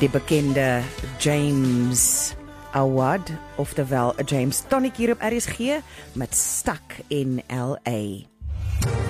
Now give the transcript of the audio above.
Die bekende James Awad, oftewel James Tonic hier op RSG met Stuck in LA.